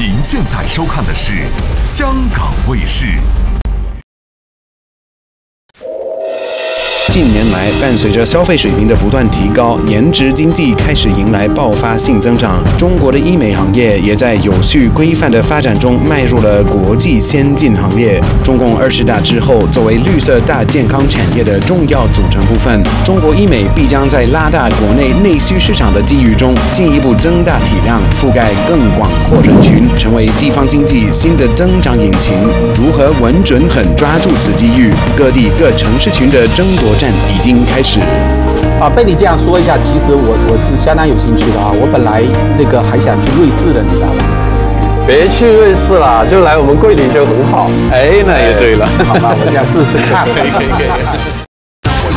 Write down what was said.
您现在收看的是香港卫视。 近年来，伴随着消费水平的不断提高，颜值经济开始迎来爆发性增长。中国的医美行业也在有序规范的发展中迈入了国际先进行列。中共20大之后，作为绿色大健康产业的重要组成部分，中国医美必将在拉大国内内需市场的机遇中，进一步增大体量，覆盖更广阔人群，成为地方经济新的增长引擎。如何稳准狠抓住此机遇？各地各城市群的争夺战已经开始。 被你这样说一下，其实我是相当有兴趣的啊！我本来还想去瑞士的，你知道吗？ 别去瑞士了，就来我们桂林就很好。 哎，那也对了。 好吧，我这样试试看。 可以。